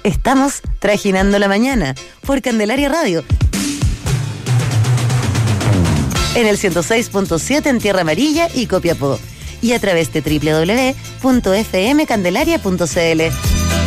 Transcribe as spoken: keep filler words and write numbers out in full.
Estamos trajinando la mañana por Candelaria Radio. En el ciento seis punto siete en Tierra Amarilla y Copiapó. Y a través de doble u doble u doble u punto f m candelaria punto c l.